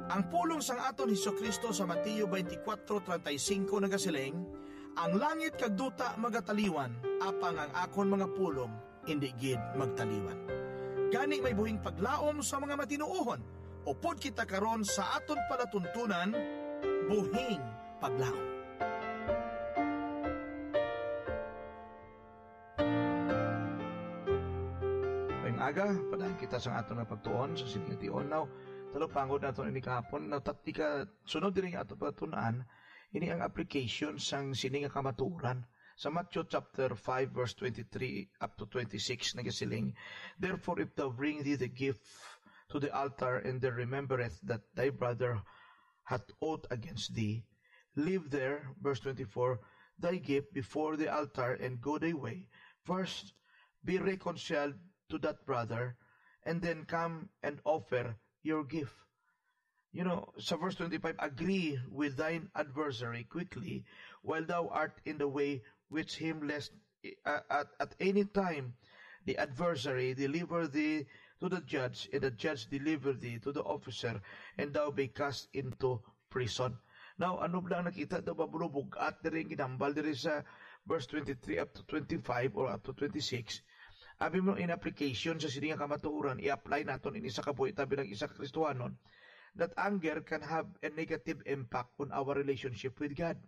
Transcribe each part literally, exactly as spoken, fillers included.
Ang pulong sang aton Hesukristo sa Mateo twenty-four thirty-five nagasiling, ang langit kag duta magataliwan, apang ang akon mga pulong indi gid magtaliwan. Gani may buhing paglaom sa mga matinuohon, upod kita karon sa aton palatuntunan, buhing paglaom. Ngayong aga, padahan kita sa aton nga pagtuon sa siningation. Now, talupangod naton ini kahapon, now tati ka sunod din ang aton palatunaan, ini ang application sang sininga kamaturan. Sa Matthew chapter five verse twenty-three up to twenty-six nagasiling, therefore if thou bring thee the gift to the altar, and there remembereth that thy brother hath ought against thee, leave there, verse twenty-four, thy gift before the altar, and go thy way. First be reconciled to that brother, and then come and offer your gift. You know, sa verse twenty-five, agree with thine adversary quickly, while thou art in the way which him lest uh, at, at any time the adversary deliver thee to the judge, and the judge deliver thee to the officer, and thou be cast into prison. Now, ano lang nakita, daw babulubog at rin ginambal diri sa verse twenty-three up to twenty-five or up to twenty-six. Abi mo in application sa sininga kamaturan, i-apply naton ini sa kabuhi tabi ng isa Kristohanon, that anger can have a negative impact on our relationship with God.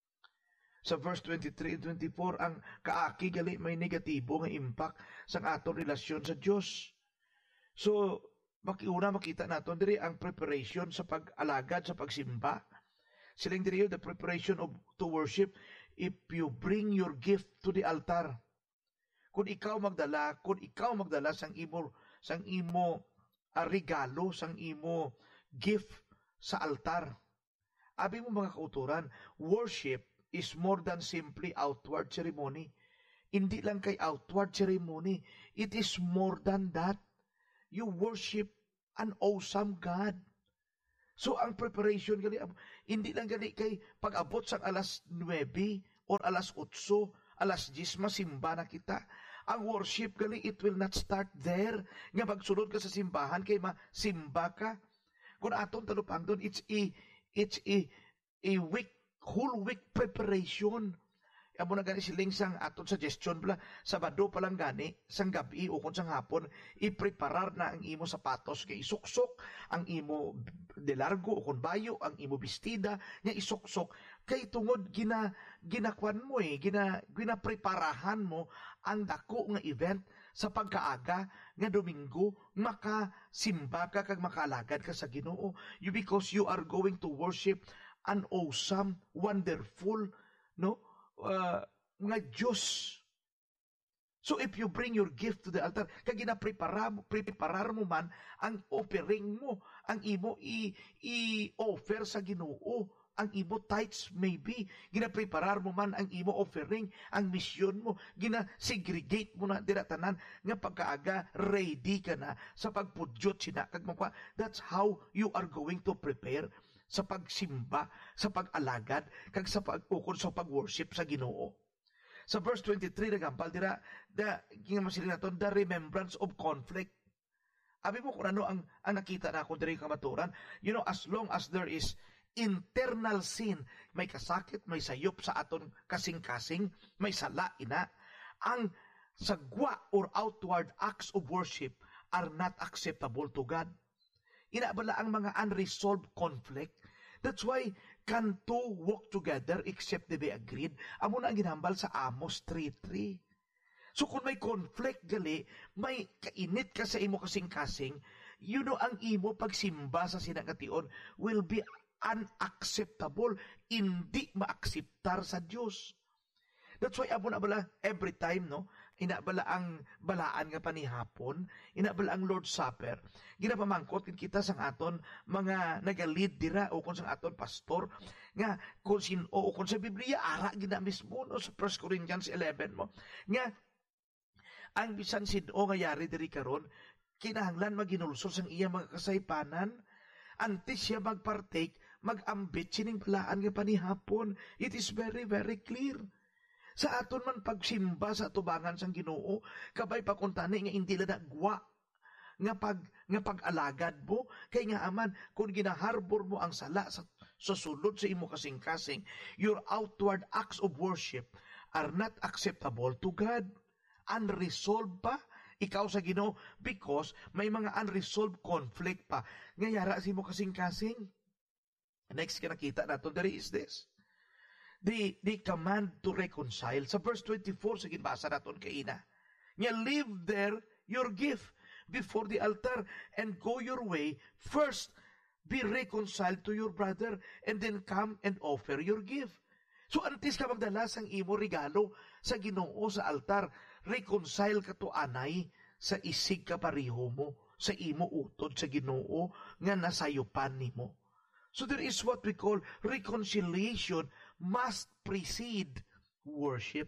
Sa verse twenty-three and twenty-four, ang kaaki gali may negatibo nga impact sa aton relasyon sa Dios. So, makiuna makita naton diri ang preparation sa pag-alagad sa pagsimba. Siling diri the preparation of to worship if you bring your gift to the altar. Kung ikaw magdala, kung ikaw magdala sang imo sang imo a regalo, sang imo gift sa altar. Abi mo mga kauturan, worship is more than simply outward ceremony. Hindi lang kay outward ceremony. It is more than that. You worship an awesome God. So, ang preparation gali, hindi lang gali kay pag-abot sa alas nuwebe or alas otso, alas diyes, masimba na kita. Ang worship gali, it will not start there. Nga magsunod ka sa simbahan, kay masimba ka. Kung aton talupang doon, it's a, it's a, a week, whole week preparation. Amo na gani siling sang aton suggestion pala, Sabado pa lang gani, sang gabi o kung sang hapon, ipreparar na ang imo sapatos, kay isuksok ang imo de largo o kung bayo, ang imo bestida, nga isuksok, kay tungod gina, ginakwan mo eh, gina, ginapreparahan mo ang dako nga event sa pagkaaga nga Domingo, makasimba ka kag makaalagad ka sa Ginoo. You because you are going to worship an awesome, wonderful, no, uh, nga Diyos. So if you bring your gift to the altar, kag ginaprepara mo, preparar mo man ang offering mo, ang imo i i-offer sa Ginoo, ang imo tithes maybe, ginapreparar mo man ang imo offering, ang misyon mo, gina-segregate mo na diratanan nga pagkaaga ready ka na sa pagpudyot sina kag mapa. That's how you are going to prepare sa pagsimba, sa pag-alagad, kag sa pag-ukod sa pag-worship sa Ginoo. Sa verse twenty-three, nagampal dira, the, ginamasilin naton, the remembrance of conflict. Abi mo kung ano ang, ang nakita na akong diri kamaturan, you know, as long as there is internal sin, may kasakit, may sayop sa aton kasing-kasing, may sala, ina, ang sagwa or outward acts of worship are not acceptable to God. Inabala ang mga unresolved conflict. That's why, can two walk together except they be agreed? Amo na ang ginhambal sa Amos three three. So kung may conflict gali, may kainit ka sa imo kasing-kasing, you know, ang imo pagsimba sa sinangation will be unacceptable, hindi maakseptar sa Diyos. That's why amo na bala every time, no, inabala ang balaan nga panihapon, inabala ang Lord's Supper, ginapamangkot kita sang aton mga nagalid dira o kung sang aton pastor nga kung sin o kung sa Biblia ara gina mismo, no, sa First Corinthians eleven mo nga ang bisan sin-o nga yari diri karon kinahanglan maginulsol sang iya mga kasaypanan antes siya magpartake, mag-ambit sining balaan nga panihapon. It is very very clear. Sa aton man pagsimba sa tubangan sang Ginoo, kabay pakuntani nga hindi la nagwa nga pag nga pag-alagad mo kay nga aman kung ginaharbor mo ang sala sa, sa sulod sa imo kasing-kasing, your outward acts of worship are not acceptable to God. Unresolved pa ikaw sa Ginoo because may mga unresolved conflict pa nga yara sa imo kasing-kasing. Next ka nakita nato there is this. The, the command to reconcile. Sa verse twenty-four sa ginbasa naton kay ina. Nga leave there your gift before the altar and go your way. First, be reconciled to your brother and then come and offer your gift. So, antes ka magdala sang imo regalo sa Ginoo sa altar, reconcile ka to anay sa isig ka pariho mo, sa imo utod sa Ginoo nga nasayupan nimo. So, there is what we call reconciliation must precede worship.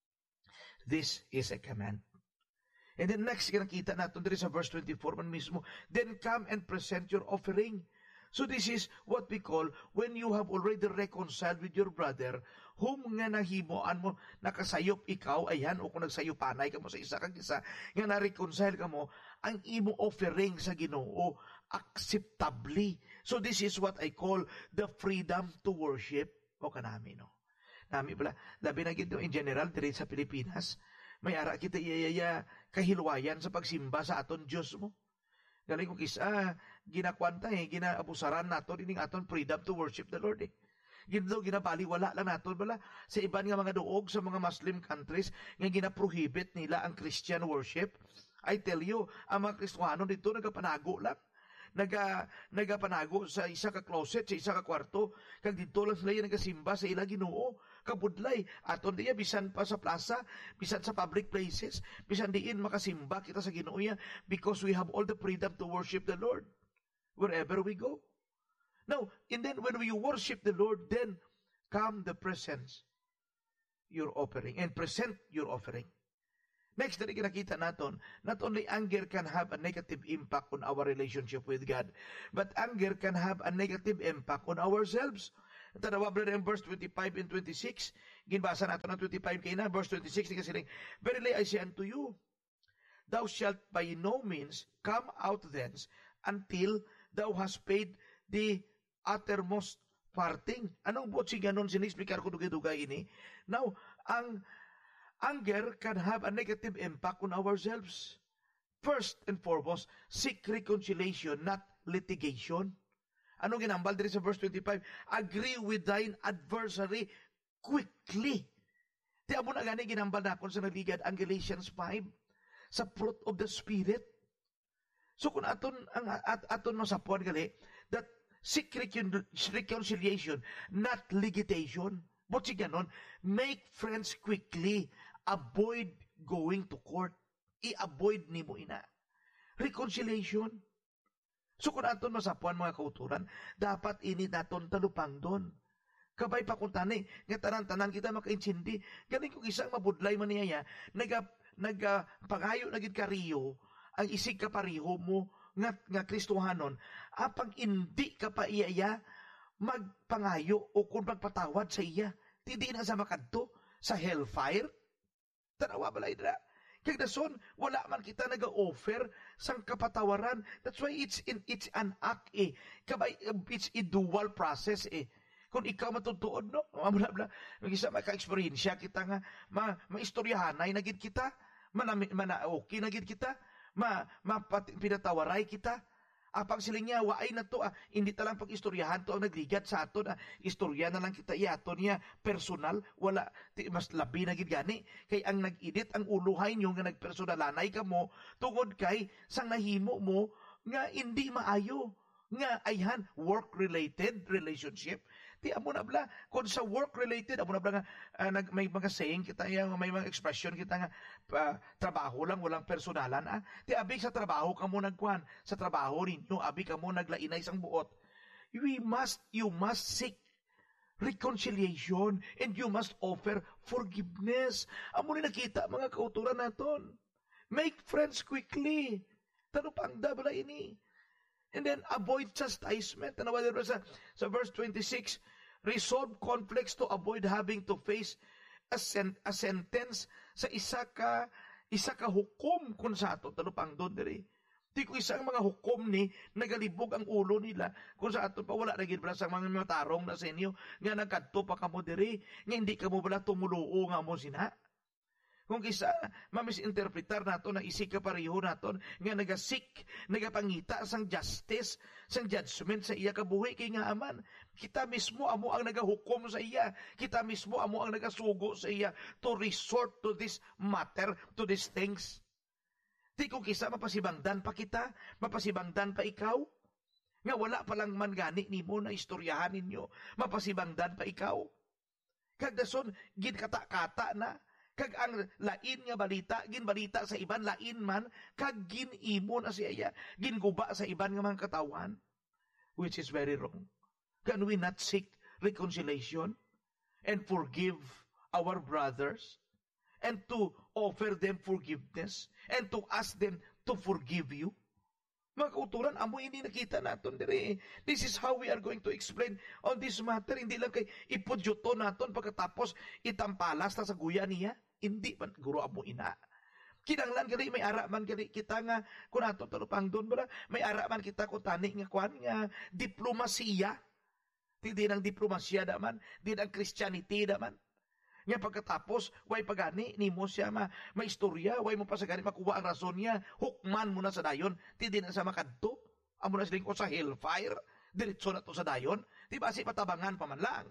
This is a command. And then next, nakita natin there is a verse twenty-four man mismo, then come and present your offering. So this is what we call when you have already reconciled with your brother, whom nga nahimuan mo, nakasayop ikaw, ayan, o kung nagsayupanay ka mo sa isa kang isa, nga na-reconcile ka mo, ang imo offering sa Ginoo, acceptably. So this is what I call the freedom to worship. O kanami, no? Nami pala, labi na gito in general, dire sa Pilipinas, may ara kita iyaya kahilwayan sa pagsimba sa aton Diyos mo. Galing kong kisa, ginakwanta eh, ginaabusaran nato ining aton freedom to worship the Lord eh. Ginto, ginabaliwala lang nato bala sa iban nga mga duog sa mga Muslim countries nga ginaprohibit nila ang Christian worship. I tell you, ang mga Kristiyano dito nagapanago lang. Naga, nagapanago sa isa ka closet, sa isa ka kwarto, kag dito lang sila yung nagasimba sa ila Ginoo, kabudlay, aton diya, bisan pa sa plaza, bisan sa public places, bisan diin makasimba kita sa Ginoo ya, because we have all the freedom to worship the Lord, wherever we go. Now, and then when we worship the Lord, then come the presence, your offering, and present your offering. Next, na kinakita natin, not only anger can have a negative impact on our relationship with God, but anger can have a negative impact on ourselves. Tanawa ba rin verse twenty-five and twenty-six, ginbasa natin ng twenty-five kayo na, verse twenty-six, ni kasi, verily I say unto you, thou shalt by no means come out thence until thou hast paid the uttermost farthing. Anong botsi ganon sinisplicar ko dugay-dugay ini? Now, ang anger can have a negative impact on ourselves. First and foremost, seek reconciliation, not litigation. Ano ginambal dito sa verse twenty-five? Agree with thine adversary quickly. Di amo na gani ginambal na kung sa naligad ang Galatians five sa fruit of the Spirit. So kung aton ang at, aton masapuan gali that seek reconciliation, not litigation. But si ganon, make friends quickly. Avoid going to court. I-avoid ni mo ina. Reconciliation. So kung aton masapuan mga kauturan, dapat ini naton talupang doon. Kabay pa kung tani, nga tanan-tanan kita makaintindi, galing kung isang mabudlay man niya, naga, naga, panghayo naging kariyo, ang isig ka pariho mo, nga, nga Kristohanon, apang hindi ka pa iyaya, magpangayo o kung magpatawad sa iya, hindi na sa makadto, sa hellfire. Tanawa balay na. Kaya dason, wala man kita nag-offer sang kapatawaran. That's why it's in it's an act eh. Kabay, it's a dual process eh. Kung ikaw matutuod, no? Bla bla. Mag-isa maka-experience kita nga, ma maistoryahanay na gid kita, manami, mana okay na gid kita, ma, ma pinatawaray kita. Apang siling niya, waay na to, ah, hindi talang pag-istoryahan to ang nagligat sa aton, ah, istorya na lang kita iato niya, personal, wala, ti, mas labi na gid gani, kay ang nag-edit, ang uluhay nyo nga nagpersonalanay ka mo, tungod kay sang nahimo mo, nga hindi maayo, nga ayhan, work-related relationship, ti amo na bla, kung sa work-related, amo na bla nga, uh, nag, may mga saying kita, yung, may mga expression kita nga, uh, trabaho lang, walang personalan, ah, ti abi sa trabaho ka mo nagkuhan, sa trabaho ninyo, abi ka mo naglainay sang buot, we must, you must seek reconciliation, and you must offer forgiveness. Amo ni nakita, mga kauturan naton, make friends quickly, tanong pang dabla ini, and then avoid chastisement. Ano ba dito sa, sa verse twenty-six? Resolve conflicts to avoid having to face a, sen, a sentence sa isa ka isa ka hukom kung sa ato. Ano pang doon diri? Di ko isang mga hukom ni nagalibog ang ulo nila kung sa aton pa wala na gid bala sa mga matarong na sa inyo nga nagkadto pa kamo diri nga hindi kamo bala tumuluo nga mo sina. Kung kisa mamisinterpretar nato na isig ka pareho naton nga nagasik, nagapangita sang justice, sang judgment sa iya kabuhi kay nga aman. Kita mismo amo ang nagahukom sa iya. Kita mismo amo ang nagasugo sa iya to resort to this matter, to these things. Di kung kisa mapasibangdan pa kita, mapasibangdan pa ikaw, nga wala palang man gani nimo na istoryahan ninyo, mapasibangdan pa ikaw. Kag dason gid kata-kata na, kag ang lain nga balita, gin balita sa iban, lain man, kag ginimo na siya, ginguba sa iban nga mga katawan, which is very wrong. Can we not seek reconciliation and forgive our brothers and to offer them forgiveness and to ask them to forgive you? Mga kauturan, amo ini nakita naton dire. This is how we are going to explain on this matter. Hindi lang kay ipudyoto naton pagkatapos itampalas ta sa guya niya. Hindi man guro amo ina. Kinanglan gali may ara man gali kita nga kun ato talupang don bala, may ara man kita ko tani nga kwan nga diplomasiya. Hindi nang diplomasya daman, di nang Christianity daman. Nga pagkatapos, way pagani, ni mo siya ma, maistorya, way mo pa sa gani makuha ang rason niya, hukman mo na sa dayon, tindi na sa makadto, amo na siling ko sa hellfire, diretso na to sa dayon, di ba si patabangan pa man lang.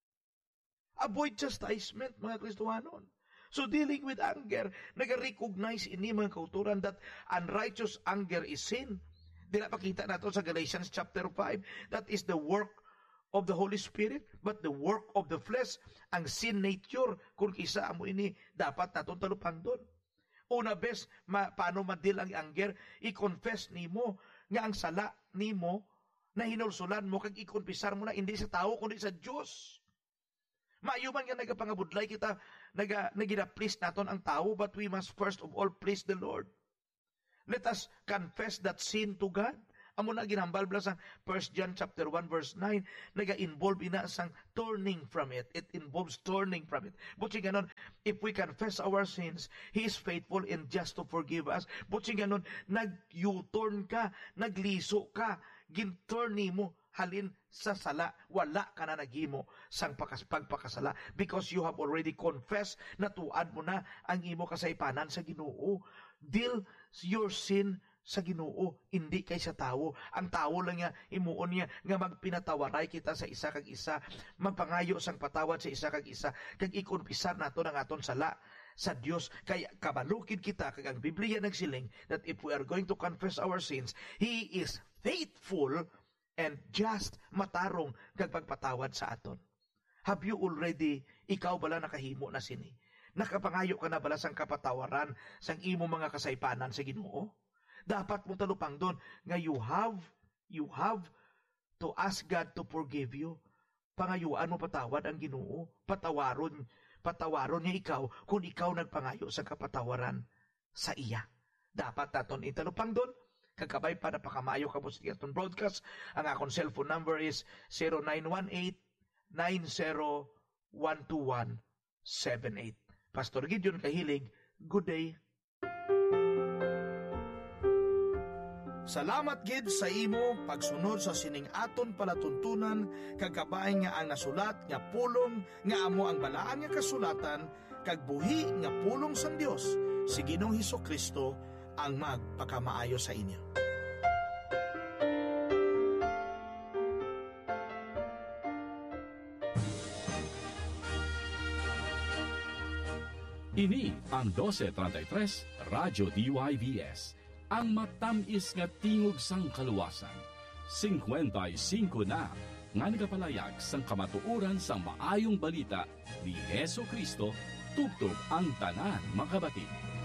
Avoid chastisement, mga Kristohanon. So dealing with anger, nag-recognize ini mga kauturan that unrighteous anger is sin. Di na pakita nato sa Galatians chapter five, that is the work of the Holy Spirit, but the work of the flesh, ang sin nature, kung isa mo ini, dapat natong talupang doon. Una bes, ma, paano madil ang anger, i-confess nimo nga ang sala nimo, na hinulsulan mo, kag i-confessar mo na, hindi sa tao, kundi sa Diyos. Maayuman nga nagapangabudlay kita, naga, nagina-please naton ang tao, but we must first of all please the Lord. Let us confess that sin to God. Amo na ginambal bala sa First John chapter one verse nine, naga-involve ina sang turning from it. It involves turning from it. Buti ganon, if we confess our sins, He is faithful and just to forgive us. Buti ganon, nag-U-turn ka, nagliso ka, gin-turn mo, halin sa sala, wala ka na naghimo sang pagpakasala because you have already confessed na tuad mo na ang imo kasaypanan sa Ginoo. Deal your sin sa Ginoo, hindi kay sa tao. Ang tao lang niya, imuon niya, nga magpinatawaray kita sa isa kag isa, magpangayo sang patawad sa isa kag isa, kag ikonpisar nato ng aton sala sa Dios. Kaya kabalukid kita, kag ang Biblia nagsiling, that if we are going to confess our sins, He is faithful and just matarong kag pagpatawad sa aton. Have you already, ikaw bala nakahimo na sini? Nakapangayo ka na bala sang kapatawaran sang imo mga kasaypanan sa Ginoo? Dapat mo talupang doon nga you have, you have to ask God to forgive you. Pangayuan mo patawad ang Ginoo. Patawaron, patawaron niya ikaw kung ikaw nagpangayo sa kapatawaran sa iya. Dapat naton italupang doon. Kagabay pa na pakamayo ka po sa itong broadcast. Ang akong cellphone number is zero nine one eight nine zero one two one seven eight. Pastor Gideon Kahilig, good day. Salamat gid sa imo pagsunod sa sining aton palatuntunan kagabay nga ang nasulat nga pulong nga amo ang balaan nga kasulatan kag buhi nga pulong sang Dios si Ginoong Hesukristo ang magpakamaayo sa inyo. Ini ang twelve thirty-three Radyo D Y V S. Ang matamis nga tingog sang kaluwasan. fifty-five na nga nagapalayag sang kamatuoran sang maayong balita ni Hesukristo tubtob ang tanan makabati.